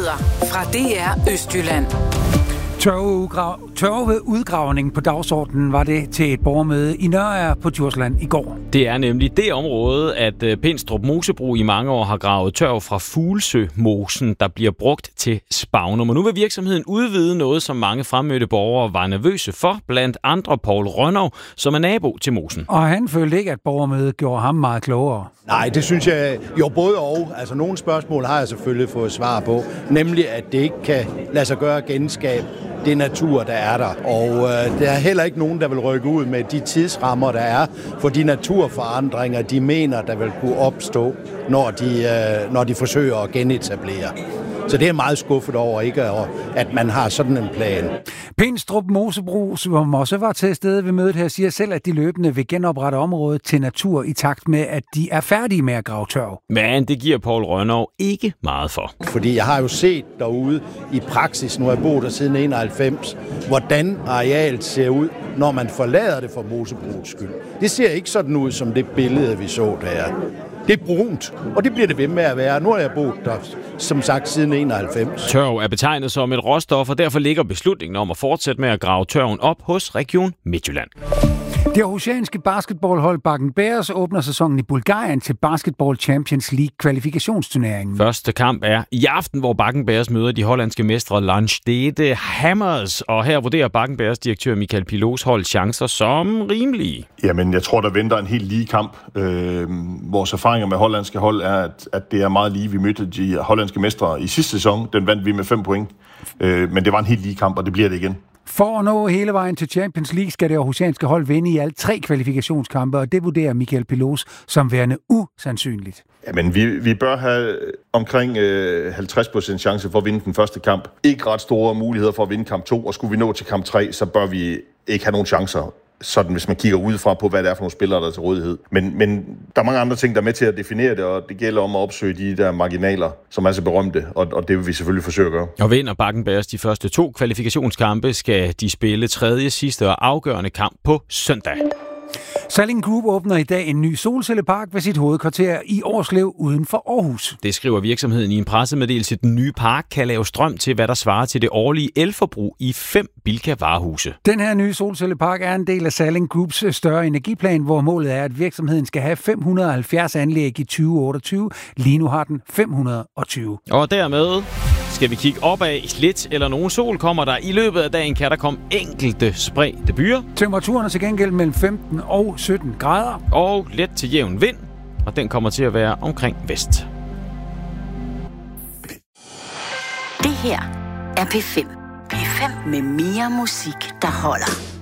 Nyheder fra DR Østjylland. Tørveudgravning på dagsordenen var det til et borgermøde i Nørager på Djursland i går. Det er nemlig det område, at Pindstrup Mosebrug i mange år har gravet tørv fra Fuglsømosen, der bliver brugt til spagnum. Og nu vil virksomheden udvide noget, som mange fremmødte borgere var nervøse for, blandt andre Poul Rønnow, som er nabo til mosen. Og han følte ikke, at borgermødet gjorde ham meget klogere. Nej, det synes jeg jo både og. Altså nogle spørgsmål har jeg selvfølgelig fået svar på, nemlig at det ikke kan lade sig gøre genskab det natur, der er der. Og der er heller ikke nogen, der vil rykke ud med de tidsrammer, der er for de naturforandringer, de mener, der vil kunne opstå, når de forsøger at genetablere. Så det er meget skuffet over, ikke, at man har sådan en plan. Pindstrup Mosebrug, som også var til stede ved mødet her, siger selv, at de løbende vil genoprette området til natur i takt med, at de er færdige med at grave tørv. Men det giver Poul Rønnow ikke meget for. Fordi jeg har jo set derude i praksis, nu har jeg boet der siden 91, hvordan arealet ser ud, når man forlader det for Mosebrugs skyld. Det ser ikke sådan ud som det billede, vi så der. Det er brunt, og det bliver det ved med at være. Nu har jeg boet der, som sagt, siden 91. Tørv er betegnet som et råstof, og derfor ligger beslutningen om at fortsætte med at grave tørven op hos Region Midtjylland. Det aarhusianske basketballhold Bakken Bears åbner sæsonen i Bulgarien til Basketball Champions League kvalifikationsturneringen. Første kamp er i aften, hvor Bakken Bears møder de hollandske mestre Landstede Hammers. Og her vurderer Bakken Bears direktør Michael Pilos hold chancer som rimelige. Jamen, jeg tror, der venter en helt lige kamp. Vores erfaringer med hollandske hold er, at det er meget lige. Vi mødte de hollandske mestre i sidste sæson. Den vandt vi med 5 point. Men det var en helt lige kamp, og det bliver det igen. For at nå hele vejen til Champions League skal det aarhusianske hold vinde i alt 3 kvalifikationskampe, og det vurderer Michael Pilos som værende usandsynligt. Jamen, vi bør have omkring 50% chance for at vinde den første kamp. Ikke ret store muligheder for at vinde kamp 2, og skulle vi nå til kamp 3, så bør vi ikke have nogen chancer. Sådan, hvis man kigger udefra på, hvad det er for nogle spillere, der er til rådighed. Men der er mange andre ting, der er med til at definere det, og det gælder om at opsøge de der marginaler, som er så berømte, og det vil vi selvfølgelig forsøge at gøre. Og vinder Bakken Bears de første 2 kvalifikationskampe, skal de spille 3., sidste og afgørende kamp på søndag. Salling Group åbner i dag en ny solcellepark ved sit hovedkvarter i Årslev uden for Aarhus. Det skriver virksomheden i en pressemeddelelse. Den nye park kan lave strøm til, hvad der svarer til det årlige elforbrug i 5 Bilka-varehuse. Den her nye solcellepark er en del af Salling Groups større energiplan, hvor målet er, at virksomheden skal have 570 anlæg i 2028. Lige nu har den 520. Og dermed skal vi kigge opad. Lidt eller nogen sol kommer der. I løbet af dagen kan der komme enkelte spredte byer. Temperaturen er til gengæld mellem 15 og 17 grader. Og let til jævn vind, og den kommer til at være omkring vest. Det her er P5. P5 med mere musik, der holder.